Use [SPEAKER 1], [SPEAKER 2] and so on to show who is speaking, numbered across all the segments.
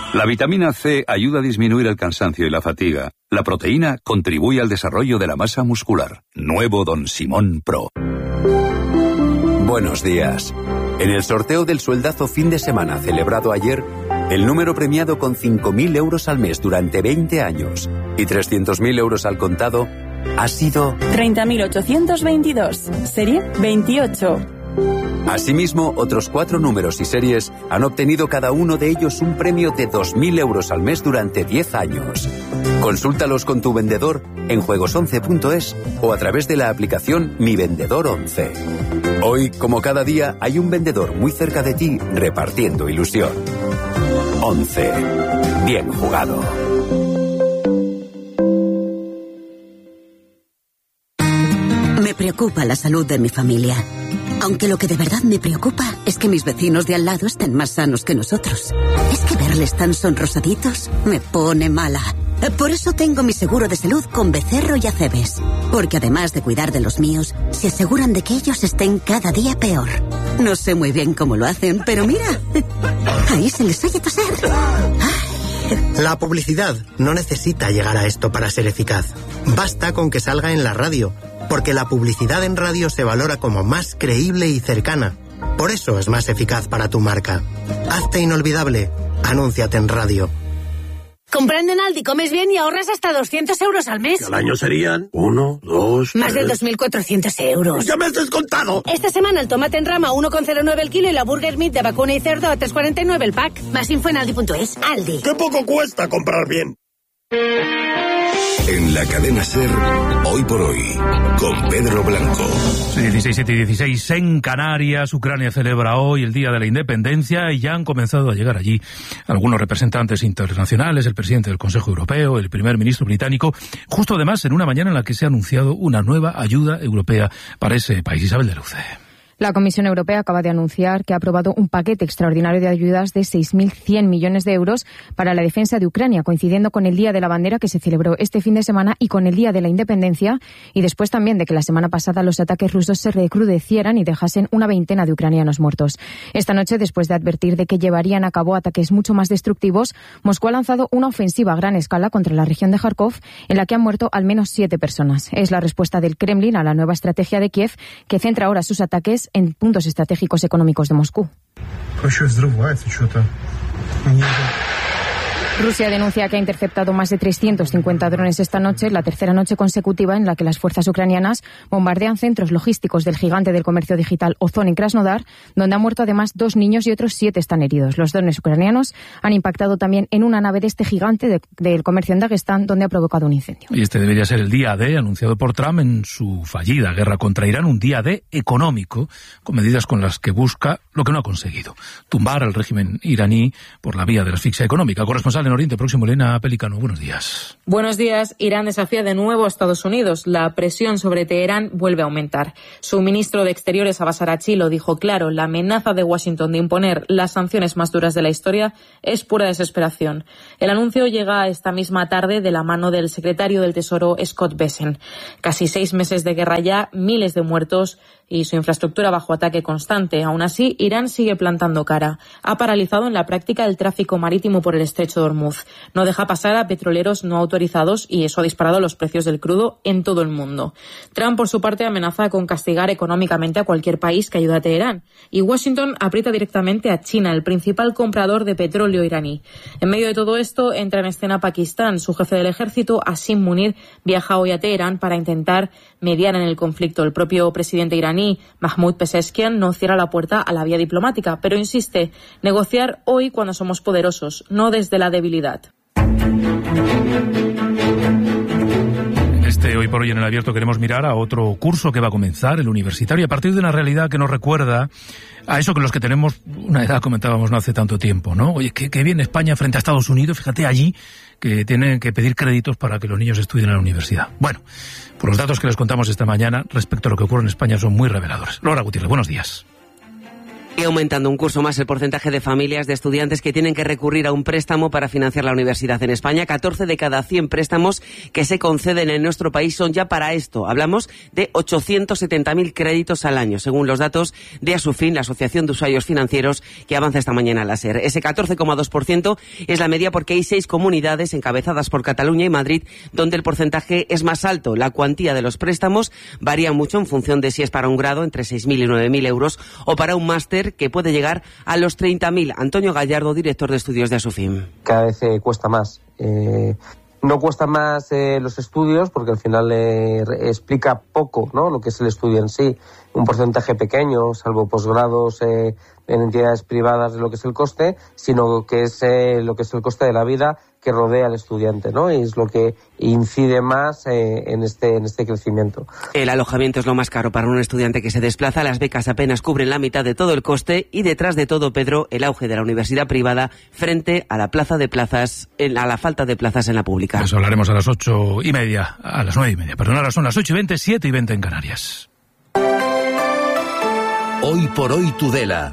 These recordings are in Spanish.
[SPEAKER 1] La vitamina C ayuda a disminuir el cansancio y la fatiga. La proteína contribuye al desarrollo de la masa muscular. Nuevo Don Simón Pro.
[SPEAKER 2] Buenos días. En el sorteo del sueldazo fin de semana celebrado ayer, el número premiado con 5.000 euros al mes durante 20 años y 300.000 euros al contado ha sido
[SPEAKER 3] 30.822, serie 28.
[SPEAKER 2] Asimismo, otros 4 números y series han obtenido cada uno de ellos un premio de 2.000 euros al mes durante 10 años. Consúltalos con tu vendedor en juegos11.es o a través de la aplicación Mi Vendedor 11. Hoy, como cada día, hay un vendedor muy cerca de ti repartiendo ilusión. 11. Bien jugado.
[SPEAKER 4] Me preocupa la salud de mi familia. Aunque lo que de verdad me preocupa es que mis vecinos de al lado estén más sanos que nosotros. Es que verles tan sonrosaditos me pone mala. Por eso tengo mi seguro de salud con Becerro y Acebes. Porque además de cuidar de los míos, se aseguran de que ellos estén cada día peor. No sé muy bien cómo lo hacen, pero mira, ahí se les oye toser.
[SPEAKER 5] La publicidad no necesita llegar a esto para ser eficaz. Basta con que salga en la radio, porque la publicidad en radio se valora como más creíble y cercana. Por eso es más eficaz para tu marca. Hazte inolvidable. Anúnciate en radio.
[SPEAKER 6] Comprando en Aldi comes bien y ahorras hasta 200 euros al mes.
[SPEAKER 7] Al año serían 1, 2...
[SPEAKER 6] Más de 2.400 euros.
[SPEAKER 7] ¡Ya me has descontado!
[SPEAKER 6] Esta semana el tomate en rama 1,09 el kilo y la burger meat de vacuna y cerdo a 3,49 el pack. Más info en Aldi.es. Aldi.
[SPEAKER 7] ¡Qué poco cuesta comprar bien!
[SPEAKER 8] En la cadena SER, Hoy por Hoy, con Pedro Blanco.
[SPEAKER 9] 16 en Canarias. Ucrania celebra hoy el Día de la Independencia y ya han comenzado a llegar allí algunos representantes internacionales, el presidente del Consejo Europeo, el primer ministro británico, justo además en una mañana en la que se ha anunciado una nueva ayuda europea para ese país. Isabel de Luce.
[SPEAKER 10] La Comisión Europea acaba de anunciar que ha aprobado un paquete extraordinario de ayudas de 6.100 millones de euros para la defensa de Ucrania, coincidiendo con el Día de la Bandera que se celebró este fin de semana y con el Día de la Independencia, y después también de que la semana pasada los ataques rusos se recrudecieran y dejasen una veintena de ucranianos muertos. Esta noche, después de advertir de que llevarían a cabo ataques mucho más destructivos, Moscú ha lanzado una ofensiva a gran escala contra la región de Kharkov, en la que han muerto al menos 7 personas. Es la respuesta del Kremlin a la nueva estrategia de Kiev, que centra ahora sus ataques en puntos estratégicos económicos de Moscú. Rusia denuncia que ha interceptado más de 350 drones esta noche, la tercera noche consecutiva en la que las fuerzas ucranianas bombardean centros logísticos del gigante del comercio digital Ozon en Krasnodar, donde han muerto además 2 niños y otros 7 están heridos. Los drones ucranianos han impactado también en una nave de este gigante del comercio en Dagestán, donde ha provocado un incendio.
[SPEAKER 9] Y este debería ser el día D anunciado por Trump en su fallida guerra contra Irán, un día D económico, con medidas con las que busca lo que no ha conseguido: tumbar al régimen iraní por la vía de la asfixia económica. Corresponsal en Oriente Próximo, Elena Pelicano, buenos días.
[SPEAKER 11] Buenos días. Irán desafía de nuevo a Estados Unidos. La presión sobre Teherán vuelve a aumentar. Su ministro de Exteriores, Abbas Araghchi, lo dijo claro: la amenaza de Washington de imponer las sanciones más duras de la historia es pura desesperación. El anuncio llega esta misma tarde de la mano del secretario del Tesoro, Scott Bessent. Casi 6 meses de guerra ya, miles de muertos y su infraestructura bajo ataque constante. Aún así, Irán sigue plantando cara. Ha paralizado en la práctica el tráfico marítimo por el estrecho de Hormuz. No deja pasar a petroleros no autorizados y eso ha disparado los precios del crudo en todo el mundo. Trump, por su parte, amenaza con castigar económicamente a cualquier país que ayude a Teherán. Y Washington aprieta directamente a China, el principal comprador de petróleo iraní. En medio de todo esto, entra en escena Pakistán. Su jefe del ejército, Asim Munir, viaja hoy a Teherán para intentar mediar en el conflicto. El propio presidente iraní, Mahmoud Pezeshkian, no cierra la puerta a la vía diplomática, pero insiste: negociar hoy cuando somos poderosos, no desde la debilidad.
[SPEAKER 9] Hoy por hoy en el abierto queremos mirar a otro curso que va a comenzar, el universitario, a partir de una realidad que nos recuerda a eso que los que tenemos una edad comentábamos no hace tanto tiempo, ¿no? Oye, qué bien España frente a Estados Unidos, fíjate allí que tienen que pedir créditos para que los niños estudien en la universidad. Bueno, pues los datos que les contamos esta mañana respecto a lo que ocurre en España son muy reveladores. Laura Gutiérrez, buenos días.
[SPEAKER 12] Y aumentando un curso más el porcentaje de familias de estudiantes que tienen que recurrir a un préstamo para financiar la universidad en España. 14 de cada 100 préstamos que se conceden en nuestro país son ya para esto. Hablamos de 870.000 créditos al año, según los datos de Asufin, la Asociación de Usuarios Financieros, que avanza esta mañana a la SER. Ese 14,2% es la media porque hay 6 comunidades encabezadas por Cataluña y Madrid donde el porcentaje es más alto. La cuantía de los préstamos varía mucho en función de si es para un grado, entre 6.000 y 9.000 euros, o para un máster, que puede llegar a los 30.000. Antonio Gallardo, director de estudios de Asufin.
[SPEAKER 13] Cada vez cuesta más. No cuesta más los estudios, porque al final explica poco, ¿no?, lo que es el estudio en sí. Un porcentaje pequeño, salvo posgrados en entidades privadas, de lo que es el coste, sino que es lo que es el coste de la vida que rodea al estudiante, ¿no? Y es lo que incide más en este crecimiento.
[SPEAKER 12] El alojamiento es lo más caro para un estudiante que se desplaza. Las becas apenas cubren la mitad de todo el coste y detrás de todo, Pedro, el auge de la universidad privada frente a la falta de plazas en la pública.
[SPEAKER 9] Eso hablaremos a las 8:30, a las 9:30, perdón, ahora son las 8:20, 7:20 en Canarias.
[SPEAKER 8] Hoy por hoy Tudela.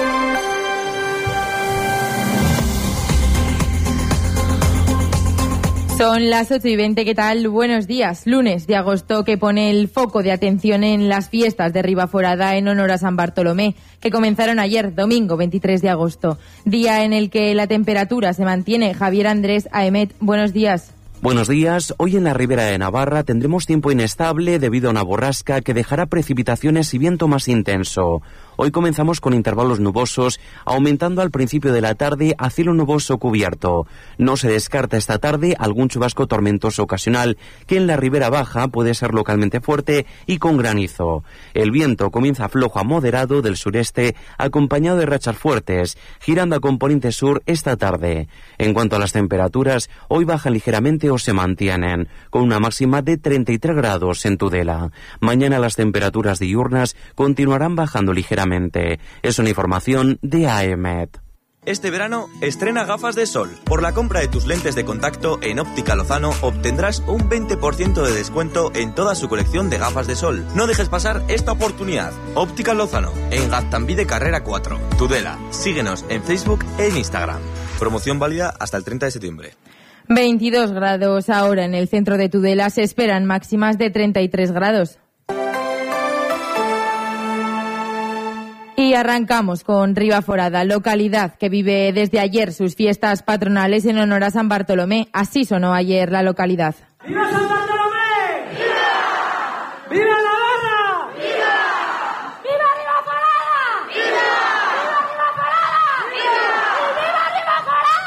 [SPEAKER 10] Son las 8:20, ¿qué tal? Buenos días. Lunes de agosto, que pone el foco de atención en las fiestas de Ribaforada en honor a San Bartolomé, que comenzaron ayer, domingo 23 de agosto. Día en el que la temperatura se mantiene. Javier Andrés Aemet, buenos días.
[SPEAKER 14] Buenos días. Hoy en la Ribera de Navarra tendremos tiempo inestable debido a una borrasca que dejará precipitaciones y viento más intenso. Hoy comenzamos con intervalos nubosos, aumentando al principio de la tarde a cielo nuboso cubierto. No se descarta esta tarde algún chubasco tormentoso ocasional, que en la Ribera Baja puede ser localmente fuerte y con granizo. El viento comienza flojo a moderado del sureste, acompañado de rachas fuertes, girando a componente sur esta tarde. En cuanto a las temperaturas, hoy bajan ligeramente o se mantienen, con una máxima de 33 grados en Tudela. Mañana las temperaturas diurnas continuarán bajando ligeramente. Es una información de AEMET.
[SPEAKER 15] Este verano estrena gafas de sol. Por la compra de tus lentes de contacto en Óptica Lozano obtendrás un 20% de descuento en toda su colección de gafas de sol. No dejes pasar esta oportunidad. Óptica Lozano, en Gaztambide Carrera 4, Tudela. Síguenos en Facebook e en Instagram. Promoción válida hasta el 30 de septiembre.
[SPEAKER 10] 22 grados ahora en el centro de Tudela. Se esperan máximas de 33 grados. Y arrancamos con Ribaforada, localidad que vive desde ayer sus fiestas patronales en honor a San Bartolomé. Así sonó ayer la localidad.
[SPEAKER 16] ¡Viva San Bartolomé! ¡Viva! ¡Viva Navarra! ¡Viva! ¡Viva Ribaforada! ¡Viva! ¡Viva Ribaforada! ¡Viva! ¡Viva Ribaforada!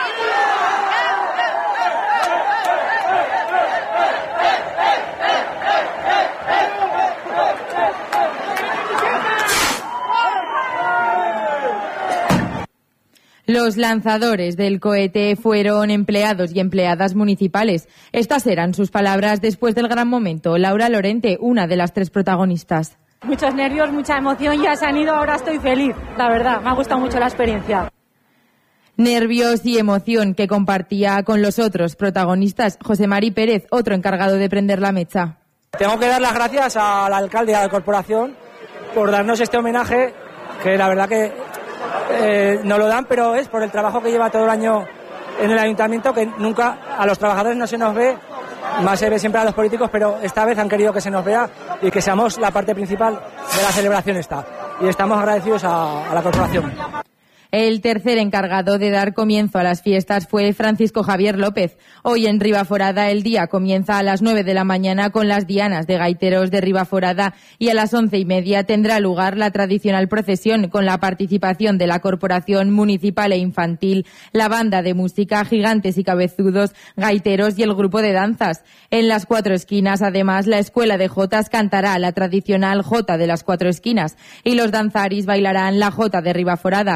[SPEAKER 10] Los lanzadores del cohete fueron empleados y empleadas municipales. Estas eran sus palabras después del gran momento. Laura Lorente, una de las 3 protagonistas.
[SPEAKER 17] Muchos nervios, mucha emoción, ya se han ido, ahora estoy feliz, la verdad, me ha gustado mucho la experiencia.
[SPEAKER 10] Nervios y emoción que compartía con los otros protagonistas. José Mari Pérez, otro encargado de prender la mecha.
[SPEAKER 18] Tengo que dar las gracias al alcalde y a la corporación por darnos este homenaje, que la verdad que nos lo dan, pero es por el trabajo que lleva todo el año en el ayuntamiento, que nunca a los trabajadores no se nos ve, más se ve siempre a los políticos, pero esta vez han querido que se nos vea y que seamos la parte principal de la celebración esta. Y estamos agradecidos a la corporación.
[SPEAKER 10] El tercer encargado de dar comienzo a las fiestas fue Francisco Javier López. Hoy en Ribaforada el día comienza a las 9 de la mañana con las dianas de gaiteros de Ribaforada y a las 11:30 tendrá lugar la tradicional procesión con la participación de la Corporación Municipal e Infantil, la banda de música Gigantes y Cabezudos, gaiteros y el grupo de danzas. En las 4 esquinas, además, la Escuela de Jotas cantará la tradicional Jota de las 4 esquinas y los danzaris bailarán la Jota de Ribaforada. Hoy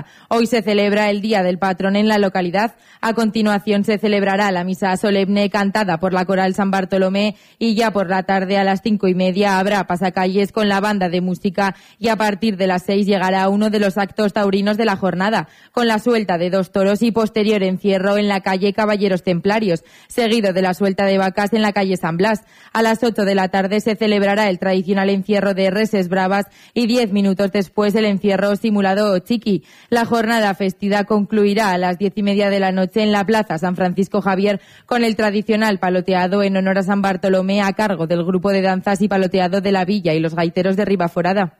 [SPEAKER 19] Hoy se celebra el Día del Patrón en la localidad. A continuación se celebrará la misa solemne cantada por la Coral San Bartolomé y ya por la tarde a las 5:30 habrá pasacalles con la banda de música y a partir de las 6 llegará uno de los actos taurinos de la jornada, con la suelta de 2 toros y posterior encierro en la calle Caballeros Templarios, seguido de la suelta de vacas en la calle San Blas. A las 8 de la tarde se celebrará el tradicional encierro de reses bravas y 10 minutos después el encierro simulado chiqui. La jornada festiva concluirá a las 10:30 de la noche en la Plaza San Francisco Javier con el tradicional paloteado en honor a San Bartolomé a cargo del grupo de danzas y paloteado de la Villa y los gaiteros de Ribaforada.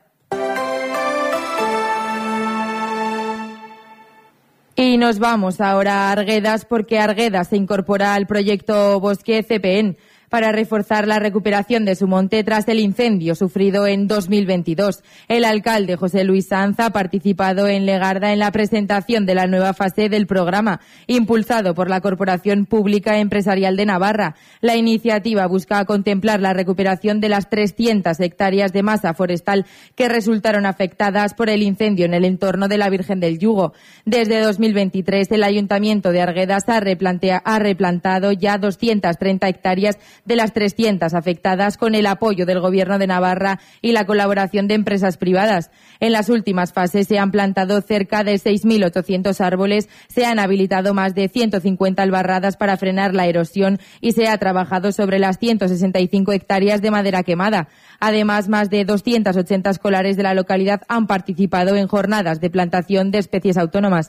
[SPEAKER 19] Y nos vamos ahora a Arguedas porque Arguedas se incorpora al proyecto Bosque CPN para reforzar la recuperación de su monte tras el incendio sufrido en 2022. El alcalde José Luis Sanz ha participado en Legarda en la presentación de la nueva fase del programa, impulsado por la Corporación Pública Empresarial de Navarra. La iniciativa busca contemplar la recuperación de las 300 hectáreas de masa forestal que resultaron afectadas por el incendio en el entorno de la Virgen del Yugo. Desde 2023, el Ayuntamiento de Arguedas ha replantado ya 230 hectáreas de las 300 afectadas con el apoyo del Gobierno de Navarra y la colaboración de empresas privadas. En las últimas fases se han plantado cerca de 6.800 árboles, se han habilitado más de 150 albarradas para frenar la erosión y se ha trabajado sobre las 165 hectáreas de madera quemada. Además, más de 280 escolares de la localidad han participado en jornadas de plantación de especies autónomas.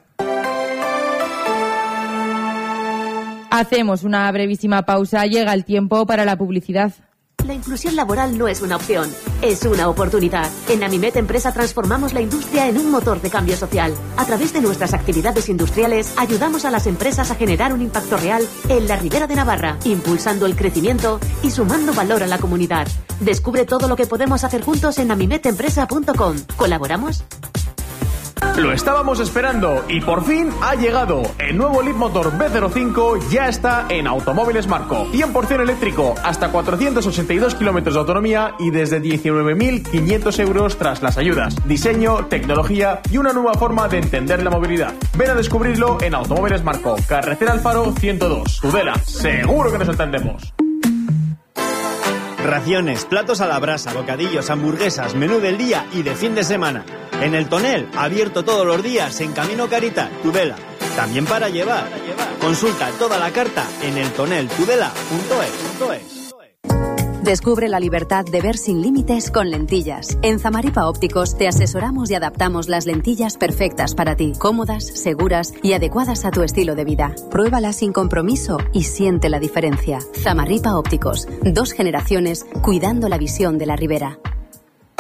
[SPEAKER 19] Hacemos una brevísima pausa. Llega el tiempo para la publicidad.
[SPEAKER 20] La inclusión laboral no es una opción, es una oportunidad. En Namimet Empresa transformamos la industria en un motor de cambio social. A través de nuestras actividades industriales, ayudamos a las empresas a generar un impacto real en la Ribera de Navarra, impulsando el crecimiento y sumando valor a la comunidad. Descubre todo lo que podemos hacer juntos en namimetempresa.com. ¿Colaboramos?
[SPEAKER 21] Lo estábamos esperando y por fin ha llegado. El nuevo Leapmotor B05 ya está en Automóviles Marco. 100% eléctrico, hasta 482 kilómetros de autonomía y desde 19.500 euros tras las ayudas. Diseño, tecnología y una nueva forma de entender la movilidad. Ven a descubrirlo en Automóviles Marco, carretera Alfaro 102, Tudela. Seguro que nos entendemos.
[SPEAKER 22] Raciones, platos a la brasa, bocadillos, hamburguesas, menú del día y de fin de semana. En el Tonel, abierto todos los días en Camino Carita, Tudela. También para llevar. Consulta toda la carta en eltoneltudela.es.
[SPEAKER 23] Descubre la libertad de ver sin límites con lentillas. En Zamaripa Ópticos te asesoramos y adaptamos las lentillas perfectas para ti, cómodas, seguras y adecuadas a tu estilo de vida. Pruébalas sin compromiso y siente la diferencia. Zamaripa Ópticos, 2 generaciones cuidando la visión de la Ribera.